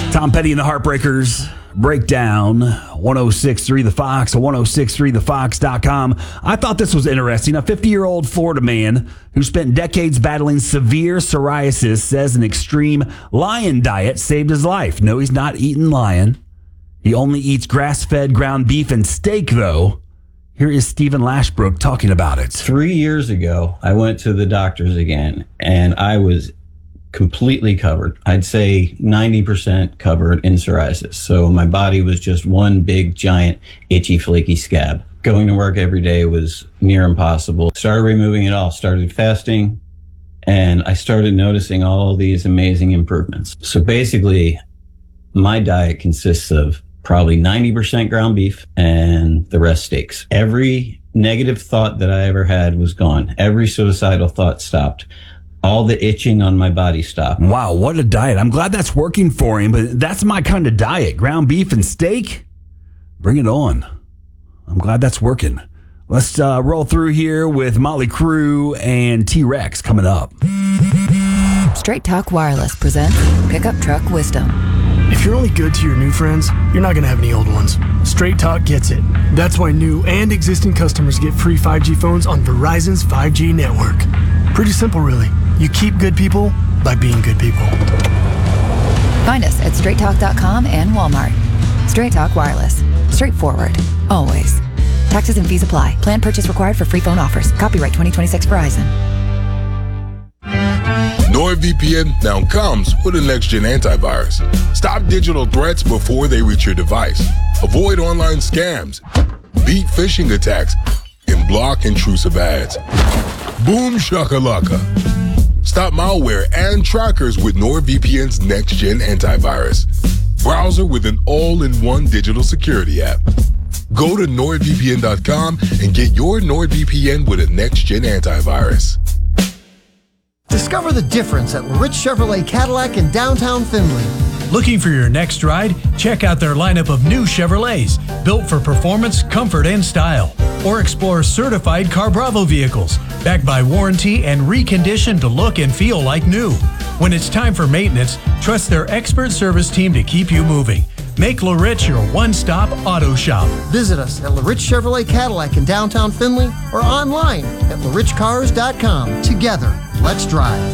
Tom Petty and the Heartbreakers. Breakdown 106.3 The Fox, 106.3thefox.com. I thought this was interesting. A 50-year-old Florida man who spent decades battling severe psoriasis says an extreme lion diet saved his life. No, he's not eating lion. He only eats grass-fed ground beef and steak, though. Here is Stephen Lashbrook talking about it. 3 years ago, I went to the doctors again, and I was completely covered. I'd say 90% covered in psoriasis. So my body was just one big, giant, itchy, flaky scab. Going to work every day was near impossible. Started removing it all, started fasting, and I started noticing all these amazing improvements. So basically, my diet consists of probably 90% ground beef and the rest steaks. Every negative thought that I ever had was gone. Every suicidal thought stopped. All the itching on my body stopped. Wow, what a diet. I'm glad that's working for him, but that's my kind of diet. Ground beef and steak? Bring it on. I'm glad that's working. Let's roll through here with Motley Crue and T-Rex coming up. Straight Talk Wireless presents Pickup Truck Wisdom. If you're only good to your new friends, you're not going to have any old ones. Straight Talk gets it. That's why new and existing customers get free 5G phones on Verizon's 5G network. Pretty simple, really. You keep good people by being good people. Find us at straighttalk.com and Walmart. Straight Talk Wireless. Straightforward. Always. Taxes and fees apply. Plan purchase required for free phone offers. Copyright 2026 Verizon. NordVPN now comes with a next-gen antivirus. Stop digital threats before they reach your device. Avoid online scams. Beat phishing attacks. And block intrusive ads. Boom shakalaka. Stop malware and trackers with NordVPN's next-gen antivirus. Browser with an all-in-one digital security app. Go to NordVPN.com and get your NordVPN with a next-gen antivirus. Discover the difference at LaRich Chevrolet Cadillac in downtown Findlay. Looking for your next ride? Check out their lineup of new Chevrolets, built for performance, comfort, and style. Or explore certified CarBravo vehicles, backed by warranty and reconditioned to look and feel like new. When it's time for maintenance, trust their expert service team to keep you moving. Make LaRich your one-stop auto shop. Visit us at LaRich Chevrolet Cadillac in downtown Findlay or online at larichcars.com. Together, let's drive.